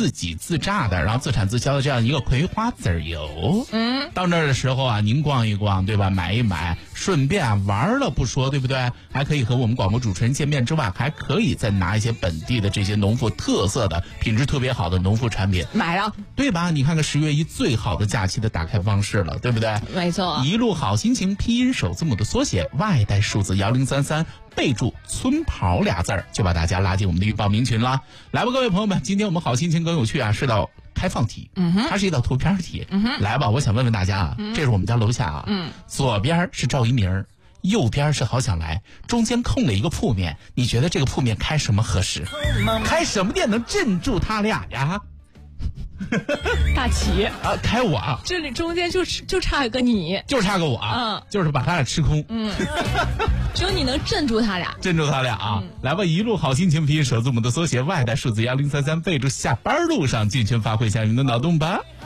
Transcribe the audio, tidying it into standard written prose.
自给自榨的，然后自产自销的这样一个葵花籽油。到那儿的时候啊，您逛一逛，对吧？买一买，顺便啊玩了不说，对不对？还可以和我们广播主持人见面之外，还可以再拿一些本地的这些农副特色的、品质特别好的农副产品买了， 对吧？你看看10月1最好的假期的打开方式了，对不对？ 没错， 一路好心情拼音首字母的缩写，外带数字1033，备注村跑俩字儿，就把大家拉进我们的预报名群了。来吧，各位朋友们，今天我们好心情更有趣啊，是道开放题，它是一道图片题。来吧，我想问问大家啊，这是我们家楼下啊，左边是赵一鸣，右边是好想来，中间空了一个铺面，你觉得这个铺面开什么合适？开什么店能镇住他俩呀？ 大齐啊，开我啊！ 这里中间就差个你， 就差个我啊，就是把他俩吃空。 只有你能镇住他俩， 镇住他俩啊！来吧，一路好心情拼音首字母的缩写，外带数字1033，备注下班路上进群发挥一下你们的脑洞吧。